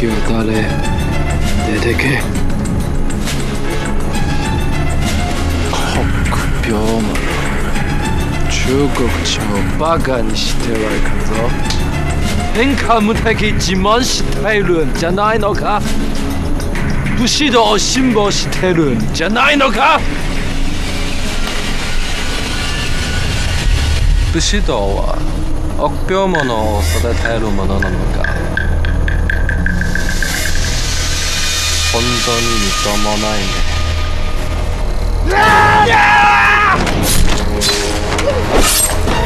敵は誰？出てけ。国病魔、中国人をバカにしてはいかんぞ。天下無敵自慢しているんじゃないのか？武士道を辛抱してるんじゃないのか？武士道は臆病者を育てるものなのか？本当にみっともないね。